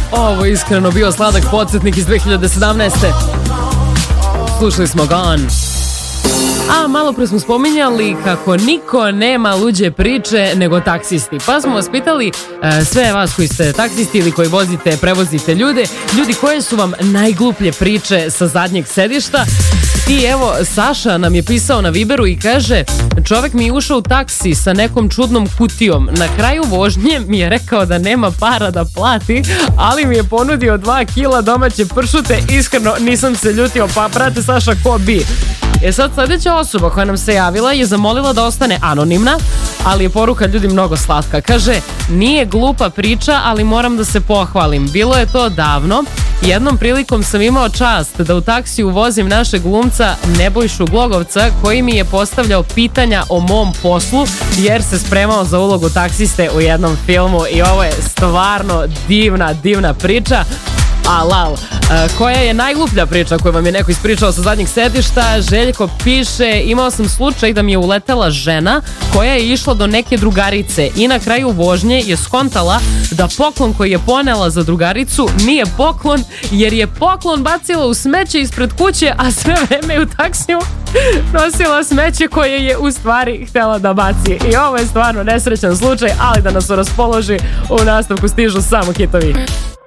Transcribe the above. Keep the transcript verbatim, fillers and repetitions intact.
Ovo je iskreno bio sladak podsjetnik iz dve hiljade sedamnaeste. Slušali smo Gone. A malo pre smo spominjali kako niko nema luđe priče nego taksisti. Pa smo vas pitali e, sve vas koji ste taksisti ili koji vozite, prevozite ljude, ljudi koje su vam najgluplje priče sa zadnjeg sedišta. I evo, Saša nam je pisao na Viberu i kaže: čovek mi je ušao u taksi sa nekom čudnom kutijom. Na kraju vožnje mi je rekao da nema para da plati, ali mi je ponudio dva kila domaće pršute. Iskreno nisam se ljutio, pa prate Saša, ko bi? E sad, sljedeća osoba koja nam se javila je zamolila da ostane anonimna, ali je poruka ljudi mnogo slatka. Kaže: nije glupa priča, ali moram da se pohvalim. Bilo je to davno. Jednom prilikom sam imao čast da u taksiju vozim našeg glumca Nebojšu Glogovca, koji mi je postavljao pitanja o mom poslu jer se spremao za ulogu taksiste u jednom filmu. I ovo je stvarno divna, divna priča. A lal, koja je najgluplja priča koju vam je neko ispričao sa zadnjeg sedišta? Željko piše: imao sam slučaj da mi je uletela žena koja je išla do neke drugarice i na kraju vožnje je skontala da poklon koji je ponela za drugaricu nije poklon, jer je poklon bacila u smeće ispred kuće, a sve vreme je u taksiju nosila smeće koje je u stvari htjela da baci. I ovo je stvarno nesrećan slučaj, ali da nas raspoloži, u nastavku stižu samo hitovi.